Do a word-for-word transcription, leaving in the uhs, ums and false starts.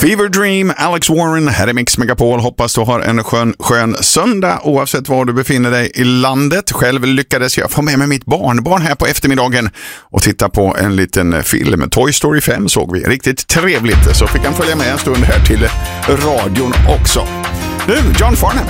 Fever Dream, Alex Warren, här är Mix Megapol. Hoppas du har en skön, skön söndag oavsett var du befinner dig i landet. Själv lyckades jag få med mig mitt barnbarn här på eftermiddagen och titta på en liten film. Toy Story fem såg vi. Riktigt trevligt, så fick han följa med en stund här till radion också. Nu, John Farnham.